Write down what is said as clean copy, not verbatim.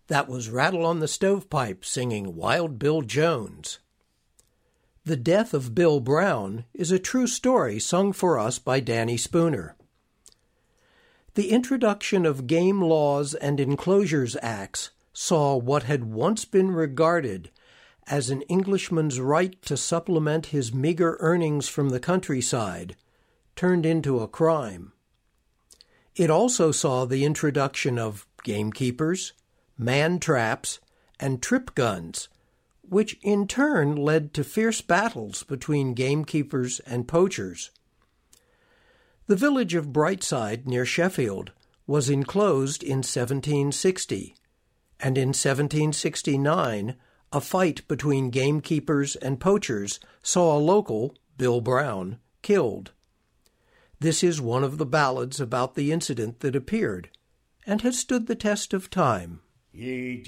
That was Rattle on the Stovepipe singing Wild Bill Jones. The death of Bill Brown is a true story sung for us by Danny Spooner. The introduction of Game Laws and Enclosures Acts saw what had once been regarded as an Englishman's right to supplement his meager earnings from the countryside turned into a crime. It also saw the introduction of gamekeepers, man traps, and trip guns, which in turn led to fierce battles between gamekeepers and poachers. The village of Brightside near Sheffield was enclosed in 1760, and in 1769 a fight between gamekeepers and poachers saw a local, Bill Brown, killed. This is one of the ballads about the incident that appeared, and has stood the test of time.